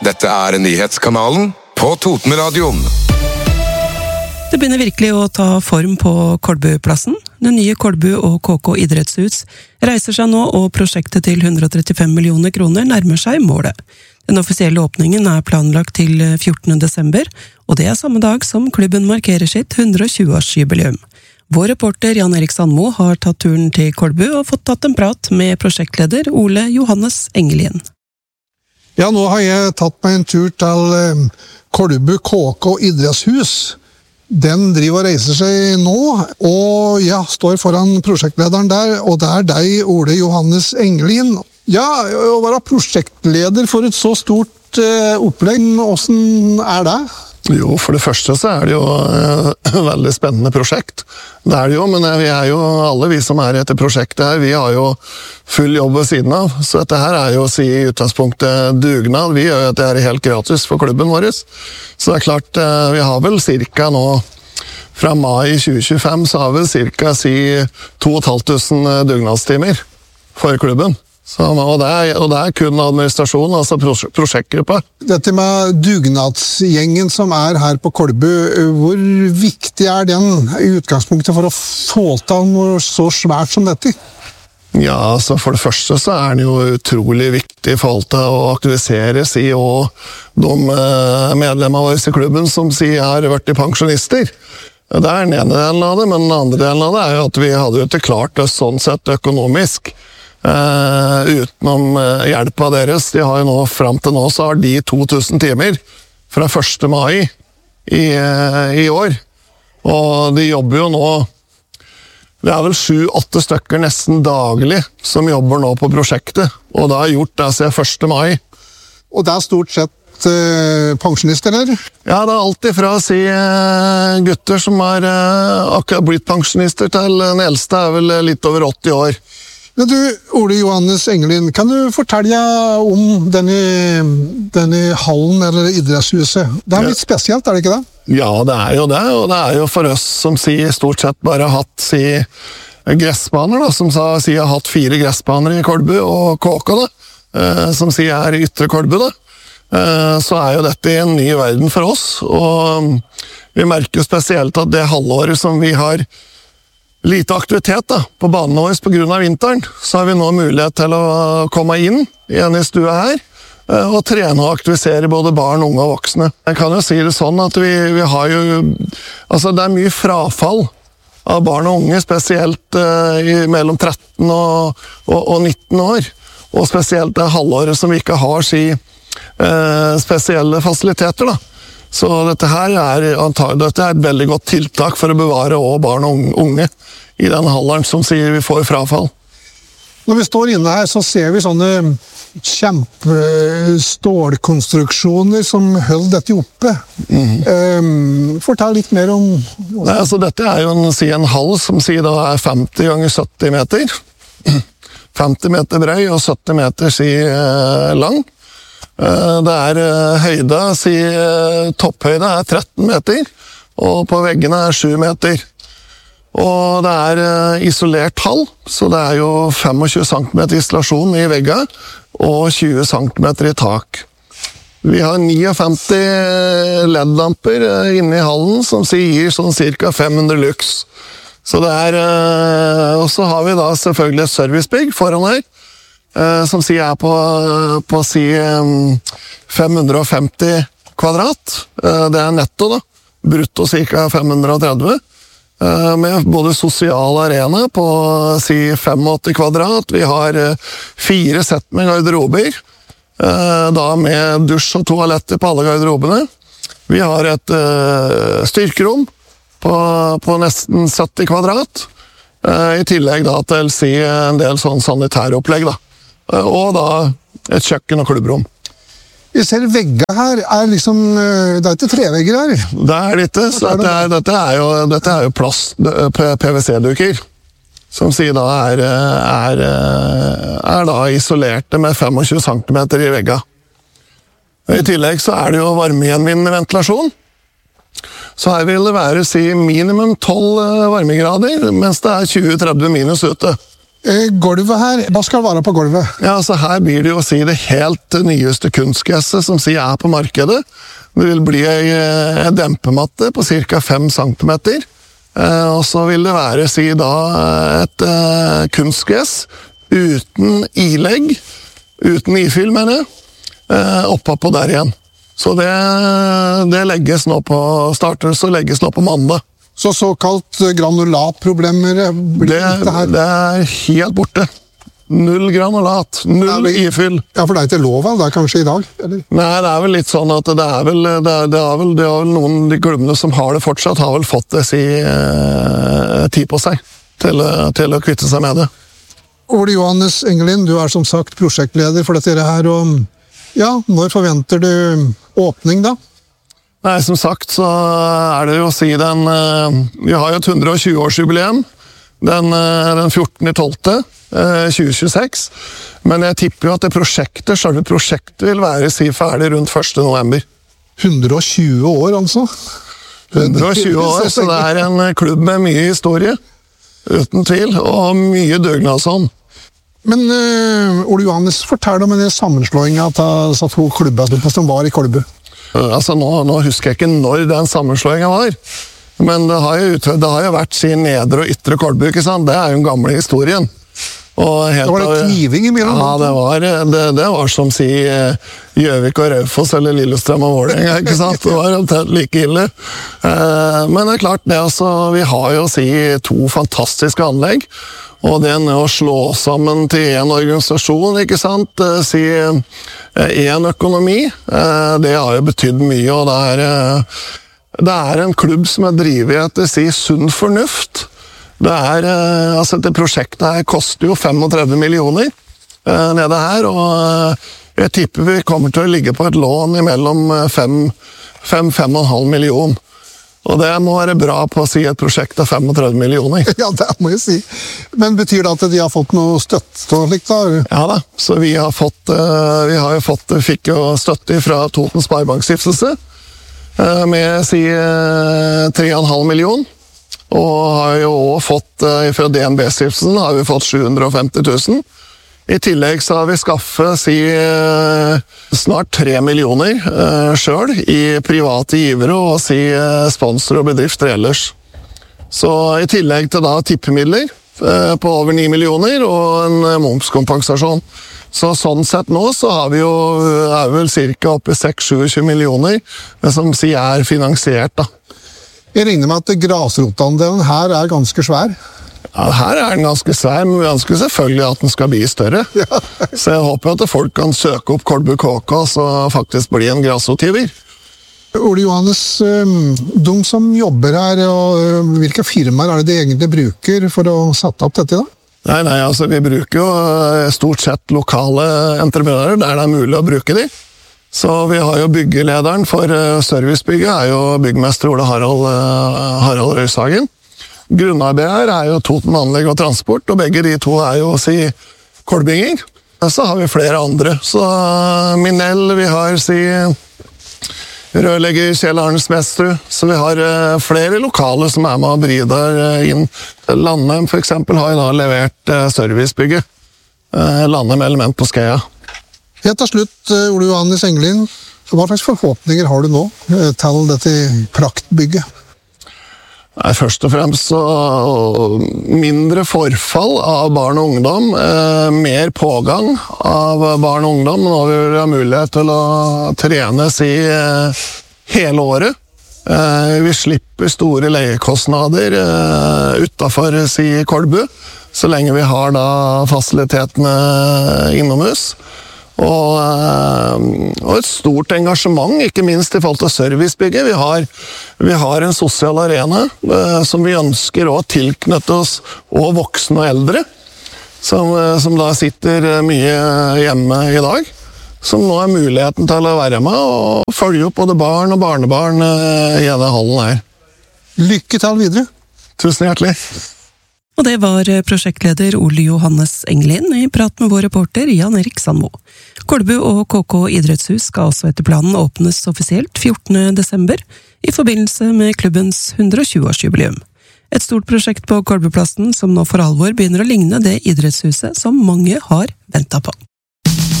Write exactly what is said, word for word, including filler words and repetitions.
Dette er nyhetskanalen på Totenradioen. Det begynner virkelig å ta form på Kolbuplassen. Det nye Kolbu og K K idrettshus reiser seg nå, og prosjektet til hundre og trettifem millioner kroner nærmer seg målet. Den offisielle åpningen er planlagt til fjortende desember, og det er samme dag som klubben markerer sitt hundre og tjue-årsjubileum. Vår reporter Jan Erik Sandmo har tatt turen til Kolbu og fått tatt en prat med prosjektleder Ole Johannes Engelien. Ja, nå har jeg tatt meg en tur til Kolbu K K idrettshus. Den driver og reiser seg nå, og jeg står foran prosjektlederen der, og det er deg, Ole Johannes Engelien. Ja, å være prosjektleder for et så stort uh, opplegg, hvordan er det? Jo, for det første så er det jo et uh, veldig spennende prosjekt. Det er det jo, men vi er jo alle vi som er i dette prosjektet her, vi har jo full jobb ved siden av. Så dette her er jo å si i utgangspunktet dugnad. Vi gjør jo at det er helt gratis for klubben vår. Så det er klart, uh, vi har vel cirka nå, fra mai tjue tjuefem, så har vi cirka si to og et halvt tusen dugnadstimer for klubben. Så, og, det er, og det er kun administrasjon, altså prosjektgruppa. Dette med dugnadsgjengen som er her på Kolbu, hvor viktig er den i utgangspunktet for å få til noe så svært som dette? Ja, altså for det første så er den jo utrolig viktig i forhold til å aktiviseres i, og de medlemmene våre i klubben som sier har vært pensjonister. Det er den ene delen av det, men den andre delen av det er jo at vi hadde jo ikke klart det sånn sett økonomisk. Uh, utenom uh, hjelp av deres. De har jo nå, frem til nå, så har de to tusen timer fra første mai i, uh, i år. Og de jobber jo nå, det er vel sju åtte stykker nesten daglig som jobber nå på prosjektet, og det har gjort det siden første mai. Og det er stort sett uh, pensjonister, eller? Ja, det er alltid fra å si uh, gutter som har uh, akkurat blitt pensjonister, til den eldste er vel litt over åtti år. Men du, Ole Johannes Engelien, kan du fortelle om denne, denne hallen eller idrettshuset? Det er litt spesielt, er det ikke det? Ja, det er jo det, og det er jo for oss som sier stort sett bare har hatt si, gressbaner, da, som sa, sier har hatt fire gressbaner i Kolbu og K K, da, eh, som sier er i ytre Kolbu, da. Eh, så er jo dette en ny verden for oss, og vi merker jo spesielt at det halvåret som vi har lite aktivitet da, på banen vår på grunn av vinteren, så har vi nå mulighet til å komme inn igjen i stua her, og trene og aktivisere både barn, unge og voksne. Jeg kan jo si det sånn at vi, vi har jo, altså det er mye frafall av barn og unge, spesielt uh, i mellom tretten og, og, og nitten år, og spesielt det halvåret som vi ikke har si, uh, spesielle fasiliteter da. Så dette her er, dette er et veldig godt tiltak for å bevare også barn og unge i den alderen som sier vi får frafall. Når vi står inne her, så ser vi sånne kjempestålkonstruksjoner som holder dette oppe. Mm. Um, fortell litt mer om... Nei, altså, dette er jo en, si, en hall som sier da er femti ganger sytti meter. femti meter brei og sytti meter si, lang. Det er høyde, si, topphøyde er tretten meter, og på veggene er sju meter. Og det er isolert hall, så det er jo tjuefem centimeter isolasjon i veggene, og tjue centimeter i tak. Vi har femtini L E D-lamper inne i hallen, som gir sånn cirka fem hundre lux. Så det er, og så har vi da selvfølgelig et servicebygg foran her, som sier er på, på si fem hundre femti kvadrat. Det er netto da, brutto cirka fem hundre tretti, med både sosial arena på si åttifem kvadrat. Vi har fire sett med garderober, da med dusj og toaletter på alle garderobene. Vi har et styrkerom på, på nesten sytti kvadrat, i tillegg da til si en del sånn sanitæropplegg da. Og da et kjøkken og klubbrom. Vi ser vegger her, er liksom, det er ikke trevegger her. Det er det ikke, så dette er, dette er jo, dette er jo plast, P V C-duker, som sier da er, er, er da isolerte med tjuefem centimeter i vegga. I tillegg så er det jo varmegjenvinnende ventilasjon. Så her vil det være si minimum tolv varmegrader, mens det er tjue til tretti minus ute. Eh, gulvet her, hva skal være på gulvet? Ja, altså Her blir det jo å si det helt nyeste kunstgresset som sier er på markedet. Det vil bli en dempematte på ca. fem centimeter. Eh, og så vil det være si da et eh, kunstgress uten ilegg, uten ifyll, mener jeg, eh, oppå på der igjen. Så det, det legges nå på, startes og legges nå på mandag. Så såkalt granulatproblemer blir det, det her? Det er helt borte. Null granulat, null det, ifyll. Ja, for det er ikke lov, det er kanskje i dag? Eller? Nei, det er vel litt sånn at det er vel, det er, det er vel, det er vel noen av de klubbene som har det fortsatt, har vel fått det si eh, tid på seg til, til å kvitte seg med det. Ole Johannes Engelin, du er som sagt prosjektleder for dette her, og ja, når forventer du åpning da? Nei, som sagt så er det jo å si den, vi har jo et hundre og tjue årsjubileum, den, den fjortende tolvte tjue tjueseks, men jeg tipper jo at det prosjektet, selve prosjektet vil være si ferdig rundt første november. hundre og tjue år, altså? hundre og tjue år, så det er en klubb med mye historie, uten tvil, og mye døgnasånd. Men uh, Ole Johannes, fortell om den sammenslåingen av disse to klubbene som var i Kolbu. Altså, nå, nå husker jeg ikke når den sammenslåingen var, men det har jo, det har jo vært sin nedre og ytre Kolbu, ikke sant? Det er jo den gamle historien. Og helt, det var det kniving i mellom? Ja, det var, det, det var som si Gjøvik og Raufoss eller Lillestrøm og Vålerenga, ikke sant? Det var omtrent like ille. Men det er klart, det, altså, vi har jo si to fantastiske anlegg, og det å slå sammen til en organisasjon, ikke sant, si en økonomi, det har jo betydd mye, og det er, det er en klubb som er drivet etter si sunn fornuft. Det er, altså det prosjektet her koster jo femogtredve millioner nede her, og jeg tipper vi kommer til å ligge på et lån mellom fem til fem og en halv million. Og det må være bra på å si et prosjekt av femogtredve millioner. Ja, det må jeg si. Men betyr det at de har fått noe støtte og slikt da? Ja da, så vi har fått, vi har jo fått, fikk jo støtte fra Toten Sparebankstiftelse med si tre komma fem million. Og har jo også fått fra D N B-stiftelsen har vi fått sju hundre og femti tusen. I tillegg så har vi skaffet si, snart tre millioner eh, selv i private givere og si, sponsor og bedrifter ellers. Så i tillegg til da tippemidler eh, på over ni millioner og en momskompensasjon. Så sånn sett nå så har vi jo, er vi vel cirka oppe i seks til tjue millioner, det som si er finansiert da. Jeg regner med at grasrotandelen her er ganske svær. Ja, her er den ganske svær, men vi ønsker selvfølgelig at den skal bli større. Ja. Så jeg håper at folk kan søke opp Kolbu K K og faktisk bli en grasrotgiver. Ole Johannes, de som jobber her, og hvilke firmaer er det de egentlig bruker for å sette opp dette da? Nei, nei, altså vi bruker jo stort sett lokale entreprenører der det er mulig å bruke de. Så vi har jo byggelederen for servicebygget, er jo byggmester Ole Harald, Harald Røyshagen. Grunnarbeider er jo Toten Anlegg og Transport, og begge de to er jo si kolbinger. Så har vi flere andre. Så Minell, vi har si rørlegger Kjell Arne Smedsrud, så vi har flere lokale som er med og bryder inn. Landheim for eksempel har jo da levert servicebygget. Landheim Element på Skeia. Helt til slutt, Ole Johannes Engelin, hva slags forhåpninger har du nå til dette praktbygget? Nei, først og fremst så mindre forfall av barn og ungdom, eh, mer pågang av barn og ungdom. Nå vil vi ha mulighet til å trenes i eh, hele året. Eh, vi slipper store leiekostnader eh, utenfor si Kolbu, så lenge vi har da fasilitetene innomhus. Og, og et stort engasjement, ikke minst i forhold til servicebygget. Vi har, vi har en sosial arena som vi ønsker å tilknytte oss, og voksne og eldre, som, som da sitter mye hjemme i dag. Som nå er muligheten til å være med og følge opp både barn og barnebarn i denne hallen her. Lykke til videre! Tusen hjertelig! Og det var prosjektleder Ole Johannes Engelin i prat med vår reporter Jan Erik Sandmo. Kolbu og K K idrettshus skal altså etter planen åpnes offisielt fjortende desember i forbindelse med klubbens hundre og tjue årsjubileum. Et stort prosjekt på Kolbuplassen som nå for alvor begynner å ligne det idrettshuset som mange har ventet på.